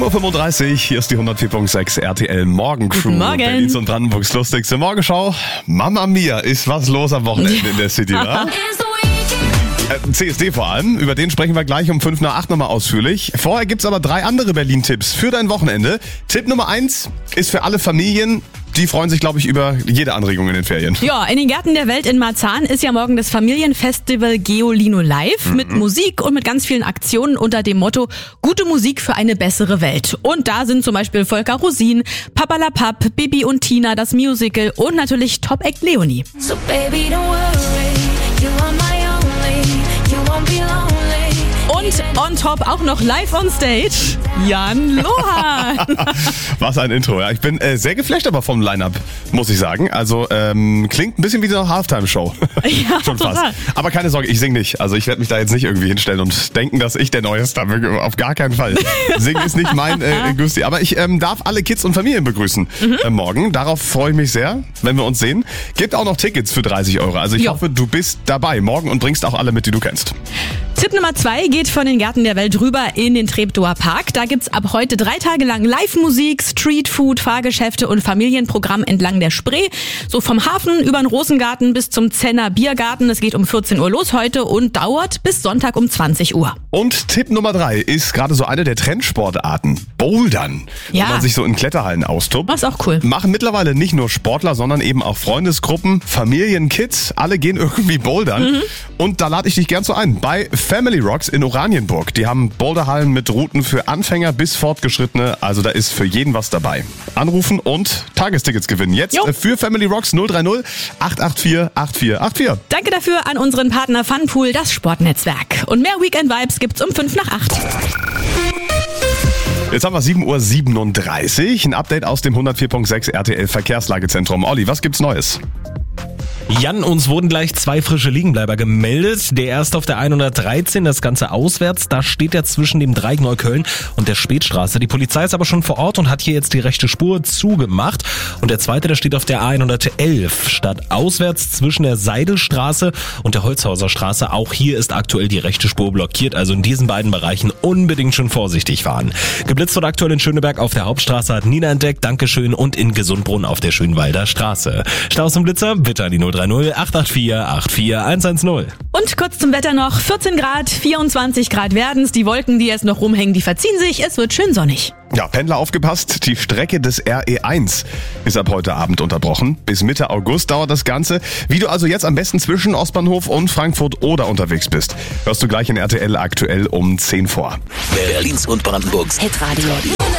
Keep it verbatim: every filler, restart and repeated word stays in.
sieben Uhr fünfunddreißig, hier ist die hundertvier Komma sechs R T L Morgencrew. Guten Morgen. Berlins und Brandenburgs lustigste Morgenschau. Mama Mia, ist was los am Wochenende in der City, wa? Äh, C S D vor allem, über den sprechen wir gleich um fünf nach acht nochmal ausführlich. Vorher gibt's aber drei andere Berlin-Tipps für dein Wochenende. Tipp Nummer eins ist für alle Familien. Die freuen sich, glaube ich, über jede Anregung in den Ferien. Ja, in den Gärten der Welt in Marzahn ist ja morgen das Familienfestival Geolino Live mhm. mit Musik und mit ganz vielen Aktionen unter dem Motto Gute Musik für eine bessere Welt. Und da sind zum Beispiel Volker Rosin, Papalapap, Bibi und Tina, das Musical und natürlich Top Act Leonie. So baby, don't worry, you are my only, you won't be lonely. Und on top auch noch live on stage, Jan Lohan. Was ein Intro, ja. Ich bin äh, sehr geflasht aber vom Line-Up, muss ich sagen. Also ähm, klingt ein bisschen wie so eine Halftime-Show. Ja, schon fast. total. Aber keine Sorge, ich sing nicht. Also ich werde mich da jetzt nicht irgendwie hinstellen und denken, dass ich der Neueste bin. Auf gar keinen Fall. Singen ist nicht mein äh, Gusti. Aber ich ähm, darf alle Kids und Familien begrüßen mhm. äh, morgen. Darauf freue ich mich sehr, wenn wir uns sehen. Gibt auch noch Tickets für dreißig Euro. Also ich jo. hoffe, du bist dabei morgen und bringst auch alle mit, die du kennst. Tipp Nummer zwei geht von den Gärten der Welt rüber in den Treptower Park. Da gibt's ab heute drei Tage lang Live-Musik, Streetfood, Fahrgeschäfte und Familienprogramm entlang der Spree. So vom Hafen über den Rosengarten bis zum Zenner Biergarten. Es geht um vierzehn Uhr los heute und dauert bis Sonntag um zwanzig Uhr. Und Tipp Nummer drei ist gerade so eine der Trendsportarten. Bouldern. Ja. Wo man sich so in Kletterhallen austobt. Das ist auch cool. Machen mittlerweile nicht nur Sportler, sondern eben auch Freundesgruppen, Familien, Kids. Alle gehen irgendwie bouldern. Mhm. Und da lade ich dich gern so ein. Bei Family Rocks in Oranienburg. Die haben Boulderhallen mit Routen für Anfänger bis Fortgeschrittene. Also da ist für jeden was dabei. Anrufen und Tagestickets gewinnen. Jetzt jo. für Family Rocks null drei null acht acht vier acht vier acht vier. Danke dafür an unseren Partner Funpool, das Sportnetzwerk. Und mehr Weekend Vibes gibt's um fünf nach acht. Jetzt haben wir sieben Uhr siebenunddreißig. Ein Update aus dem hundertvier Komma sechs R T L Verkehrslagezentrum. Olli, was gibt's Neues? Jan, uns wurden gleich zwei frische Liegenbleiber gemeldet. Der erste auf der hundertdreizehn, das Ganze auswärts. Da steht er zwischen dem Dreieck Neukölln und der Spätstraße. Die Polizei ist aber schon vor Ort und hat hier jetzt die rechte Spur zugemacht. Und der zweite, der steht auf der A hundertelf, statt auswärts zwischen der Seidelstraße und der Holzhauser Straße. Auch hier ist aktuell die rechte Spur blockiert. Also in diesen beiden Bereichen unbedingt schon vorsichtig fahren. Geblitzt wird aktuell in Schöneberg auf der Hauptstraße, hat Nina entdeckt. Dankeschön. Und in Gesundbrunn auf der Schönwalder Straße. Staus und Blitzer, bitte an die null drei null acht acht vier acht vier eins eins null. Und kurz zum Wetter noch. vierzehn Grad, vierundzwanzig Grad werden's. Die Wolken, die jetzt noch rumhängen, die verziehen sich. Es wird schön sonnig. Ja, Pendler aufgepasst. Die Strecke des R E eins ist ab heute Abend unterbrochen. Bis Mitte August dauert das Ganze. Wie du also jetzt am besten zwischen Ostbahnhof und Frankfurt oder unterwegs bist, hörst du gleich in R T L aktuell um zehn vor. Berlins und Brandenburgs Hitradio.